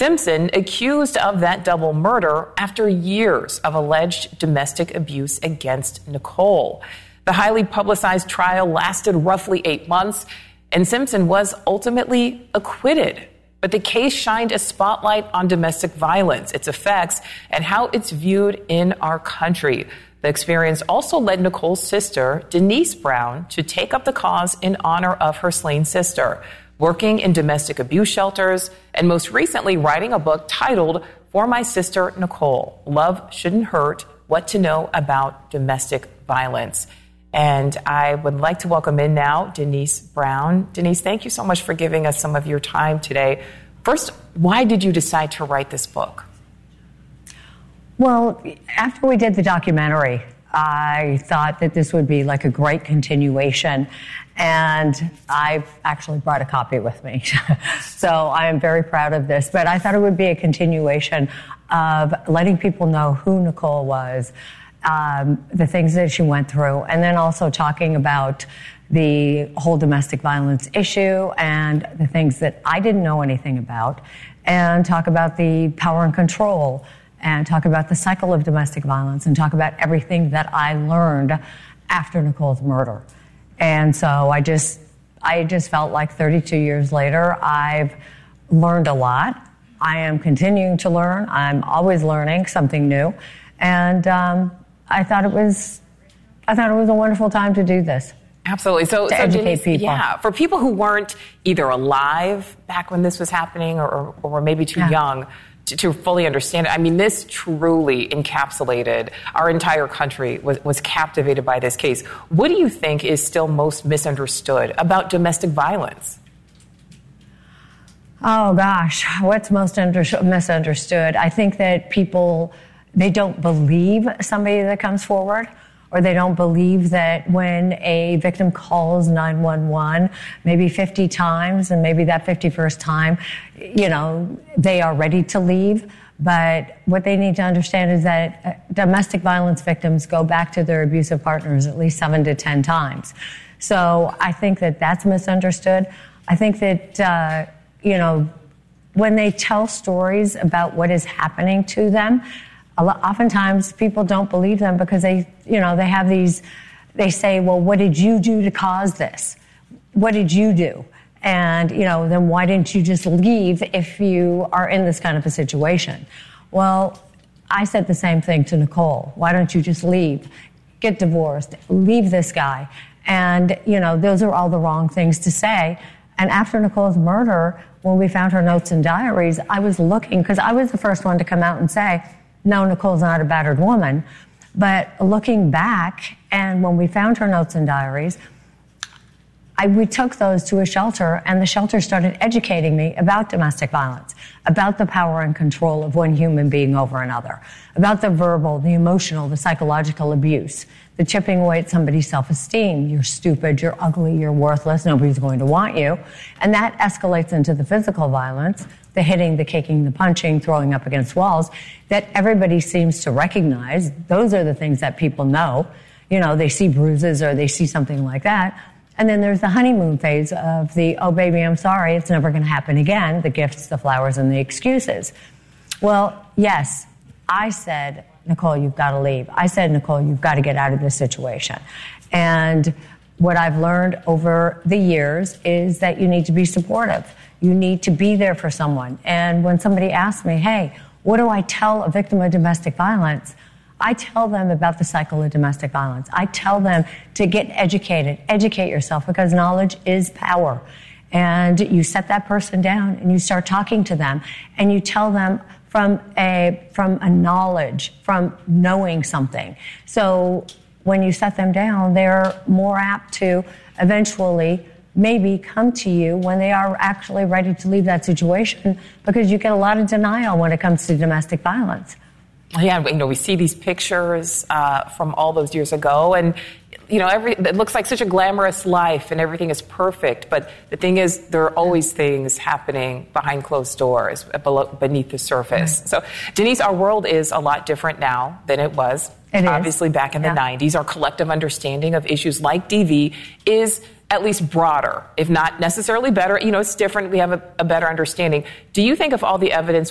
Simpson accused of that double murder after years of alleged domestic abuse against Nicole. The highly publicized trial lasted roughly 8 months, and Simpson was ultimately acquitted. But the case shined a spotlight on domestic violence, its effects, and how it's viewed in our country. The experience also led Nicole's sister, Denise Brown, to take up the cause in honor of her slain sister, working in domestic abuse shelters, and most recently writing a book titled For My Sister Nicole, Love Shouldn't Hurt, What to Know About Domestic Violence. And I would like to welcome in now Denise Brown. Denise, thank you so much for giving us some of your time today. First, why did you decide to write this book? Well, after we did the documentary, I thought that this would be like a great continuation. And I've actually brought a copy with me. So I am very proud of this. But I thought it would be a continuation of letting people know who Nicole was, the things that she went through, and then also talking about the whole domestic violence issue and the things that I didn't know anything about, and talk about the power and control, and talk about the cycle of domestic violence, and talk about everything that I learned after Nicole's murder. And so I just felt like 32 years later, I've learned a lot. I am continuing to learn. I'm always learning something new. And I thought it was a wonderful time to do this. Absolutely. So educate Denise, people. Yeah, for people who weren't either alive back when this was happening or were maybe too young to fully understand it, I mean, this truly encapsulated our entire country, was captivated by this case. What do you think is still most misunderstood about domestic violence? Oh, gosh, what's most misunderstood? I think that people, they don't believe somebody that comes forward, or they don't believe that when a victim calls 911 maybe 50 times, and maybe that 51st time, they are ready to leave. But what they need to understand is that domestic violence victims go back to their abusive partners at least 7 to 10 times. So I think that that's misunderstood. I think that, when they tell stories about what is happening to them, oftentimes people don't believe them because they say, well, what did you do to cause this? What did you do? And, then why didn't you just leave if you are in this kind of a situation? Well, I said the same thing to Nicole. Why don't you just leave? Get divorced. Leave this guy. And, those are all the wrong things to say. And after Nicole's murder, when we found her notes and diaries, I was looking, because I was the first one to come out and say, no, Nicole's not a battered woman. But looking back, and when we found her notes and diaries, we took those to a shelter, and the shelter started educating me about domestic violence, about the power and control of one human being over another, about the verbal, the emotional, the psychological abuse, the chipping away at somebody's self-esteem. You're stupid, you're ugly, you're worthless, nobody's going to want you. And that escalates into the physical violence, the hitting, the kicking, the punching, throwing up against walls, that everybody seems to recognize. Those are the things that people know. They see bruises or they see something like that. And then there's the honeymoon phase of the, oh, baby, I'm sorry, it's never going to happen again, the gifts, the flowers, and the excuses. Well, yes, I said, Nicole, you've got to leave. I said, Nicole, you've got to get out of this situation. And what I've learned over the years is that you need to be supportive. You need to be there for someone. And when somebody asks me, hey, what do I tell a victim of domestic violence? I tell them about the cycle of domestic violence. I tell them to get educated, educate yourself, because knowledge is power. And you set that person down and you start talking to them and you tell them from a knowledge, from knowing something. So when you set them down, they're more apt to eventually maybe come to you when they are actually ready to leave that situation, because you get a lot of denial when it comes to domestic violence. Yeah, we see these pictures from all those years ago, and it looks like such a glamorous life and everything is perfect. But the thing is, there are always things happening behind closed doors, beneath the surface. Right. So, Denise, our world is a lot different now than it was. Obviously, back in the 90s. Our collective understanding of issues like DV is at least broader, if not necessarily better. It's different. We have a better understanding. Do you think if all the evidence